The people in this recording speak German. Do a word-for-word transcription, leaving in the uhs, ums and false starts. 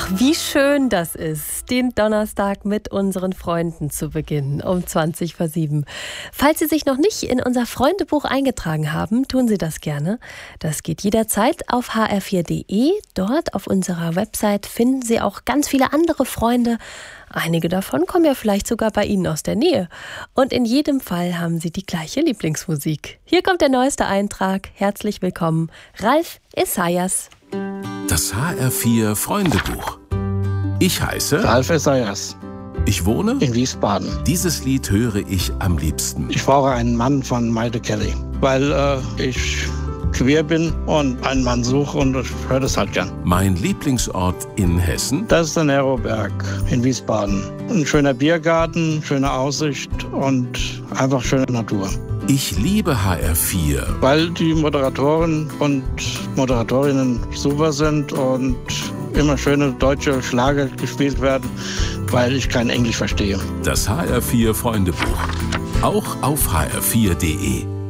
Ach, wie schön das ist, den Donnerstag mit unseren Freunden zu beginnen, um zwanzig vor sieben. Falls Sie sich noch nicht in unser Freundebuch eingetragen haben, tun Sie das gerne. Das geht jederzeit auf h r vier punkt d e. Dort auf unserer Website finden Sie auch ganz viele andere Freunde. Einige davon kommen ja vielleicht sogar bei Ihnen aus der Nähe. Und in jedem Fall haben Sie die gleiche Lieblingsmusik. Hier kommt der neueste Eintrag. Herzlich willkommen, Ralf Esaias. Das H R vier Freundebuch. Ich heiße Ralf Esaias. Ich wohne in Wiesbaden. Dieses Lied höre ich am liebsten. Ich brauche einen Mann von Maite Kelly, weil äh, ich queer bin und einen Mann suche und ich höre das halt gern. Mein Lieblingsort in Hessen? Das ist der Neroberg in Wiesbaden. Ein schöner Biergarten, schöne Aussicht und einfach schöne Natur. Ich liebe H R vier. Weil die Moderatoren und Moderatorinnen super sind und immer schöne deutsche Schlager gespielt werden, weil ich kein Englisch verstehe. Das H R vier Freundebuch. Auch auf h r vier punkt d e.